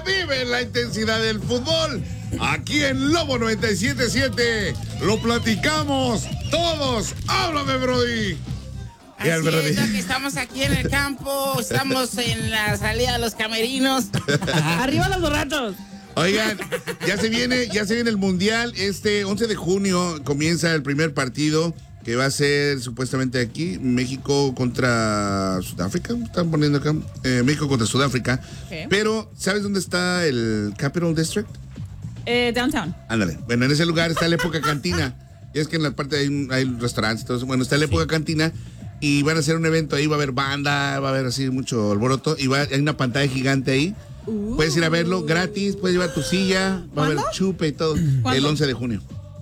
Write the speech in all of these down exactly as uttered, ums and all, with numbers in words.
vive la intensidad del fútbol. Aquí en Lobo noventa y siete punto siete lo platicamos todos. ¡Háblame, Brody! Así es, Doc, que estamos aquí en el campo, estamos en la salida de los camerinos. ¡Arriba los borrachos! Oigan, ya se viene, ya se viene el Mundial. Este once de junio comienza el primer partido, que va a ser supuestamente aquí, México contra Sudáfrica. Están poniendo acá, eh, México contra Sudáfrica. Okay. Pero, ¿sabes dónde está el Capital District? Eh, downtown. Ándale. Bueno, en ese lugar está la época cantina. Y es que en la parte hay, hay restaurantes y todo eso. Bueno, está la época sí. cantina. Y van a hacer un evento ahí, va a haber banda, va a haber así mucho alboroto. Y va, hay una pantalla gigante ahí. Uh. Puedes ir a verlo gratis, puedes llevar tu silla, va a haber chupe y todo. ¿Cuándo? El once de junio.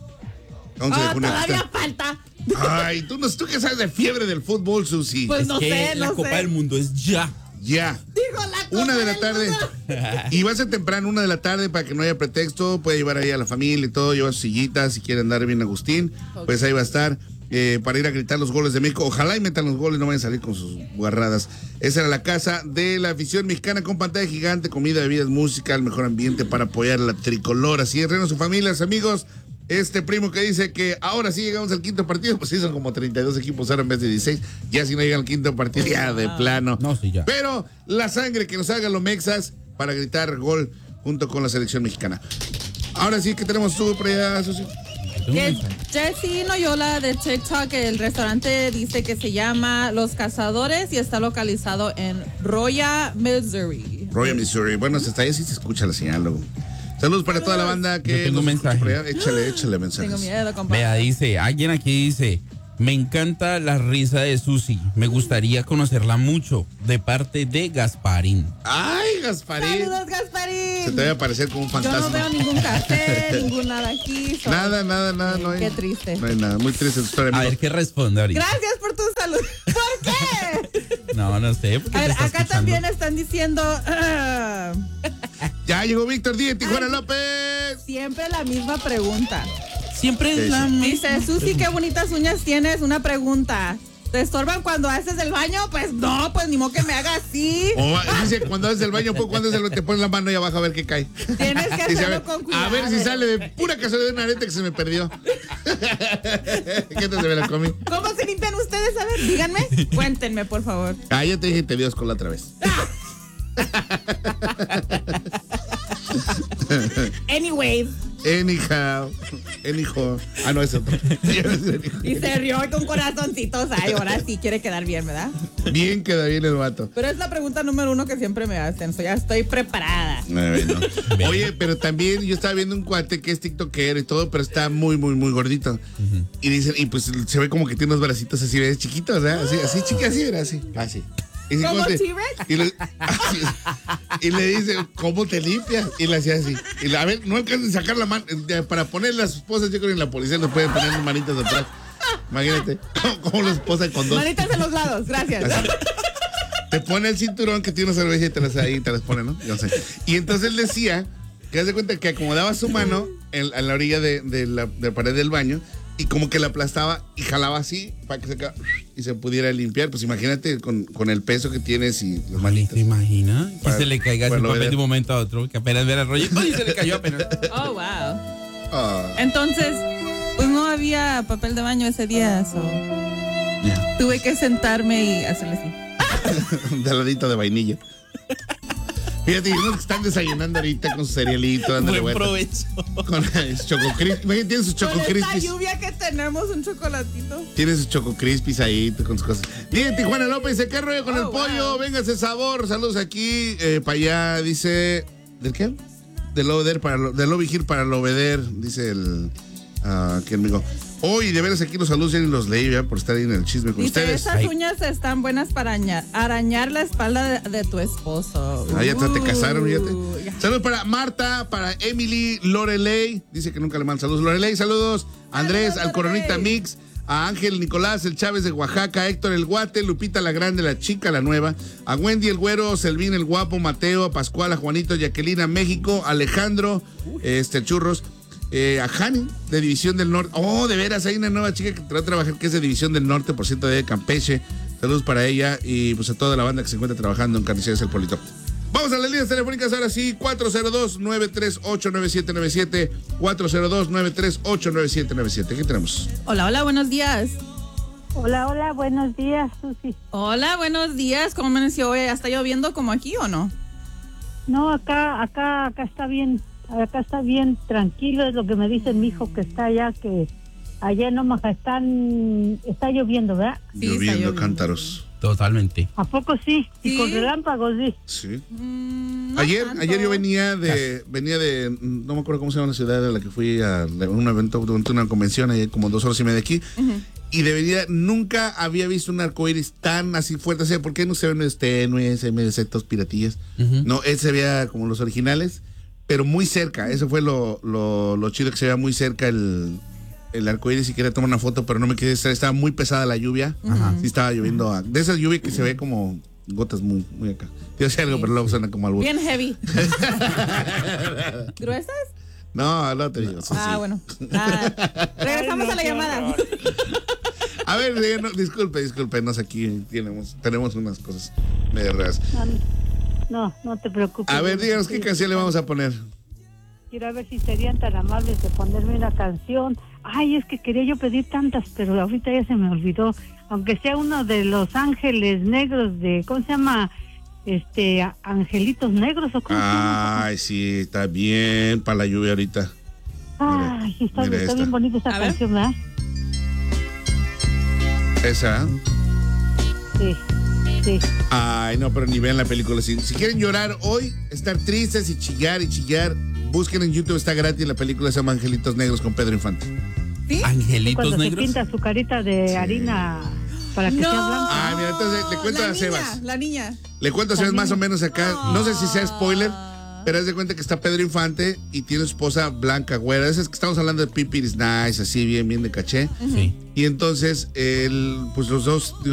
once oh, de junio. Todavía está. Falta. Ay, tú, no, tú qué sabes de fiebre del fútbol, Susi. Pues no es que sé, la no Copa sé. del Mundo es ya. Ya. Digo, la Copa una de la del tarde. Y va a ser temprano, una de la tarde, para que no haya pretexto. Puede llevar ahí a la familia y todo, llevar sus sillitas si quiere andar bien Agustín. Okay. Pues ahí va a estar. Eh, para ir a gritar los goles de México. Ojalá y metan los goles, no vayan a salir con sus guarradas. Esa era la casa de la afición mexicana, con pantalla gigante, comida, bebidas, música, el mejor ambiente para apoyar a la tricolor. Así es, reino, sus familias, amigos. Este primo que dice que ahora sí llegamos al quinto partido, pues sí son como treinta y dos equipos ahora en vez de dieciséis. Ya si no llegan al quinto partido, ya de plano. No, sí, ya. Pero la sangre que nos haga los mexas para gritar gol junto con la selección mexicana. Ahora sí que tenemos tú por allá, Susi. Que Jessy Noyola de TikTok, el restaurante dice que se llama Los Cazadores y está localizado en Roya, Missouri. Roya, Missouri. Bueno, hasta ahí sí se escucha la señal, luego. Saludos para toda la banda que... Yo tengo un mensaje. Échale, échale mensajes. Tengo miedo, compadre. Vea, dice, alguien aquí dice, me encanta la risa de Susi, me gustaría conocerla mucho, de parte de Gasparín. ¡Ay, Gasparín! ¡Saludos, Gasparín! Se te debe aparecer como un fantasma. Yo no veo ningún café, ningún nada aquí. Solo... Nada, nada, nada, no hay. Qué triste. No hay nada, muy triste tu historia, amigo. A ver, ¿qué responde ahorita? Gracias por tu salud. ¿Por qué? No, no sé. A ver, acá escuchando. También están diciendo... Uh... Ya llegó Víctor Díaz, Tijuana López. Siempre la misma pregunta. Siempre es la misma. Dice, Susi, qué bonitas uñas tienes. Una pregunta. ¿Te estorban cuando haces el baño? Pues no, pues ni modo que me haga así. O dice, cuando haces el baño, pues cuando haces el baño, te pones la mano y abajo a ver qué cae. Tienes que hacerlo a ver, con cuidado. A ver si sale de pura casualidad una arete que se me perdió. ¿Qué te se me la comí? ¿Cómo se limpian ustedes? A ver, díganme. Cuéntenme, por favor. Ah, ya te dije, te Dios con la otra vez. Anyways. Anyhow. Anyhow. Ah, no, es otro. Y se rió con corazoncitos. Ay, ahora sí quiere quedar bien, ¿verdad? Bien queda bien el vato. Pero es la pregunta número uno que siempre me hacen. So ya estoy preparada. Bueno. Oye, pero también yo estaba viendo un cuate que es tiktokero y todo, pero está muy, muy, muy gordito. Uh-huh. Y dicen, y pues se ve como que tiene unos bracitos así, ¿ves? Chiquitos, ¿verdad? Así, así, chiquitos, así, ¿verdad? Así. Así. Y ¿Como T-Rex? Y, le, y le dice, ¿cómo te limpias? Y le hacía así. Y le, a ver, no alcanzan a sacar la mano. Para poner las esposas, yo creo que en la policía nos pueden poner manitas atrás. Imagínate, ¿cómo, cómo la esposa con dos? Manitas en los lados, gracias. Así. Te pone el cinturón que tiene una cerveza y te las, ahí te las pone, ¿no? Yo sé. Y entonces él decía, que haz de cuenta que acomodaba su mano en, en la orilla de, de, la, de la pared del baño y como que la aplastaba y jalaba así para que se, y se pudiera limpiar. Pues imagínate con, con el peso que tienes y las manitas. ¿Te imaginas? Que para, se le caiga ese papel de un momento a otro, que apenas ve el rollito y se le cayó apenas. Oh, wow. Oh. Entonces, pues no había papel de baño ese día, so yeah. Tuve que sentarme y hacerle así. De ladito de vainilla. Fíjate, unos que están desayunando ahorita con su cerealito. Buen provecho. Con sus Choco Crispies. Imagínate, tienen sus Choco Crispies. Con esta lluvia que tenemos, un chocolatito. Tienen sus Choco Crispies ahí con sus cosas. Dice Tijuana López, dice, ¿qué rollo con oh, el pollo? Wow. Venga ese sabor. Saludos aquí, eh, para allá. Dice, ¿del qué? Del Obeder para lo, del Obigir para el Obeder. Dice el, uh, aquí amigo. Hoy, oh, de veras aquí los saludos y los leí, ¿ya? Por estar ahí en el chisme con dice, ustedes. Esas Ay. uñas están buenas para arañar, arañar la espalda de, de tu esposo. Ah, ya uh, te casaron, fíjate. Ya. Saludos para Marta, para Emily, Lorelei. Dice que nunca le mandan saludos. Lorelei, saludos. Andrés, al Coronita Mix. A Ángel Nicolás, el Chávez de Oaxaca, Héctor el Guate, Lupita la Grande, la Chica la Nueva, a Wendy el Güero, Selvín el Guapo, Mateo, a Pascual, a Juanito, Jacqueline, a México, Alejandro, este Churros, eh, a Jani, de División del Norte. Oh, de veras, hay una nueva chica que va a trabajar que es de División del Norte, por cierto, de Campeche. Saludos para ella y pues a toda la banda que se encuentra trabajando en Carnicerías El Polito. Vamos a las líneas telefónicas ahora sí, cuatro cero dos, nueve tres ocho, nueve siete nueve siete, cuatro cero dos, nueve tres ocho, nueve siete nueve siete. ¿Qué tenemos? Hola, hola, buenos días. Hola, hola, buenos días, Susi. Hola, buenos días. ¿Cómo amaneció hoy? ¿Está lloviendo como aquí o no? No, acá, acá, acá está bien, acá está bien tranquilo, es lo que me dice mi hijo que está allá, que allá en Omaha están, está lloviendo, ¿verdad? Sí, está Lloviendo lloviendo. Cántaros. Totalmente. ¿A poco sí? Sí. Y con relámpagos, sí. Sí. Mm, no ayer, tanto. ayer yo venía de, venía de, no me acuerdo cómo se llama la ciudad a la que fui a un evento, una convención, ahí como dos horas y media aquí. Uh-huh. Y de venida nunca había visto un arcoíris tan así fuerte. O sea, ¿por qué no se ven los tenues, se ven estos piratillas? Ujú. No, él se veía como los originales, pero muy cerca. Eso fue lo, lo, lo chido, que se veía muy cerca el, el arcoíris. Y quería tomar una foto, pero no me quedé. Estaba muy pesada la lluvia. Ajá. Sí, estaba lloviendo. a- De esa lluvia que se ve como gotas muy, muy acá. Te iba a decir algo, Sí. pero luego suena como algo. Bien heavy. ¿Gruesas? No, no te digo. eso Ah, sí. bueno. Ah, regresamos a la llamada. A ver, eh, no, disculpe, discúlpenos, aquí tenemos, tenemos unas cosas medio raras. No, no te preocupes. A ver, díganos qué canción le vamos a poner. Quiero ver si serían tan amables de ponerme una canción. Ay, es que quería yo pedir tantas, pero ahorita ya se me olvidó. Aunque sea uno de Los Ángeles Negros de, ¿cómo se llama? Este, a- Angelitos Negros o cómo se llama. Ay, sí, está bien para la lluvia ahorita. Ay, sí, está, mira está esta. bien bonita esa A ver. canción, ¿verdad? Esa. Sí, sí. Ay, no, pero ni vean la película. Si, si quieren llorar hoy, estar tristes y chillar y chillar, busquen en YouTube, está gratis. La película se llama Angelitos Negros con Pedro Infante. ¿Sí? Angelitos Cuando se negros. pinta su carita de Sí. harina para que sea blanca. Ay, mira, entonces le cuento la a niña, Sebas. La niña. Le cuento a Sebas más o menos acá. No sé si sea spoiler, Ah. pero haz de cuenta que está Pedro Infante y tiene su esposa blanca, güera. Esas que estamos hablando de Pipi is nice, así bien, bien de caché. Sí. Y entonces, él, pues los dos